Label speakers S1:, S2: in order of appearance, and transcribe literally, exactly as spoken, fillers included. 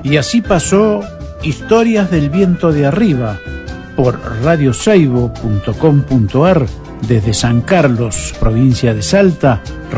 S1: Y así pasó Historias del Viento de Arriba por radio seibo punto com punto ar desde San Carlos, provincia de Salta.